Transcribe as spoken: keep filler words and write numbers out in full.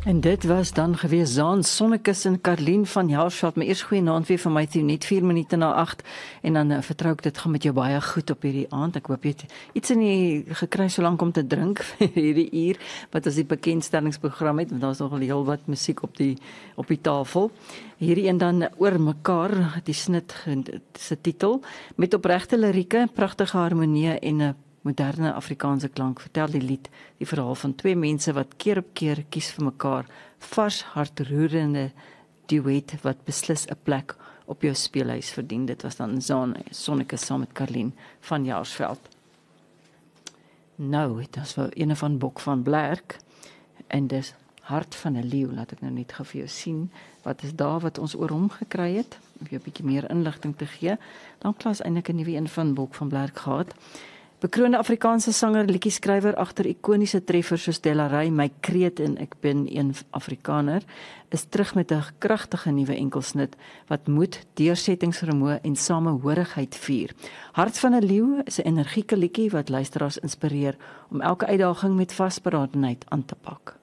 En dit was dan gewees Zaan Sonnekus en Karlien van Jaarsveld. My eers goeie naand weer van my toe, net vier minute na agt. En dan uh, vertrou ek dit gaan met jou baie goed op hierdie aand. Ek hoop jy het iets in die gekry so lank om te drink vir hierdie uur, wat as die bekendstellingsprogram het, want daar is nogal heel wat musiek op die, op die tafel. Hierdie een dan oor mekaar, die snit se titel, met opregte lirieke, pragtige harmonie en 'n moderne Afrikaanse klank, vertel die lied die verhaal van twee mense wat keer op keer kies vir mekaar, vars hartroerende duet wat beslis 'n plek op jou speelhuis verdien. Dit was dan Zaan Sonnekus saam met Karlien van Jaarsveld. Nou, dit was wel een van Bok van Blerk en dis Hart van 'n leeu. Laat ek nou net gou vir jou sien wat is daar wat ons oor hom gekry het, om jou 'n bietjie meer inligting te gee. Dan klas eintlik 'n nuwe een van Bok van Blerk gehad. Bekroonde Afrikaanse sanger, liedjieskrywer agter ikoniese treffers soos Delarey, My Kreet en Ek Ben een Afrikaner, is terug met 'n kragtige nuwe enkelsnit wat moed, deursettingsvermoë en samehorigheid vier. Hart van 'n leeu is 'n energieke liedjie wat luisteraars inspireer om elke uitdaging met vasberadenheid aan te pak.